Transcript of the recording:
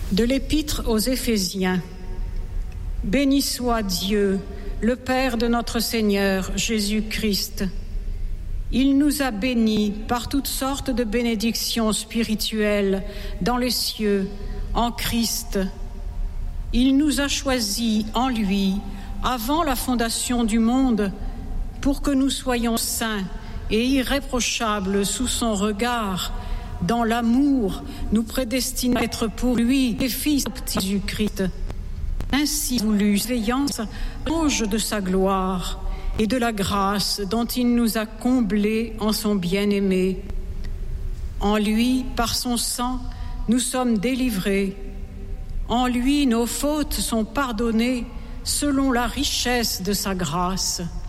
De l'Épître aux Éphésiens. Béni soit Dieu, le Père de notre Seigneur Jésus-Christ. Il nous a bénis par toutes sortes de bénédictions spirituelles dans les cieux, en Christ. Il nous a choisis en lui, avant la fondation du monde, pour que nous soyons saints et irréprochables sous son regard. Dans l'amour, nous prédestinés à être pour lui des fils de Jésus-Christ. Ainsi voulu, veillance, l'ange de sa gloire et de la grâce dont il nous a comblés en son bien-aimé. En lui, par son sang, nous sommes délivrés. En lui, nos fautes sont pardonnées selon la richesse de sa grâce.